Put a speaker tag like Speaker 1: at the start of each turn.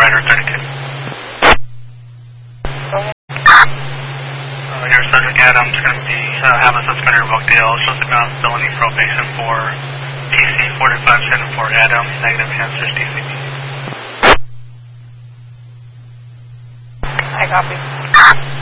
Speaker 1: Rider 32. Here, Sergeant Adams going to be have a suspender revoked deal. Shows the ground still in probation for TC 4574 Adams, negative answers DCB.
Speaker 2: I copy.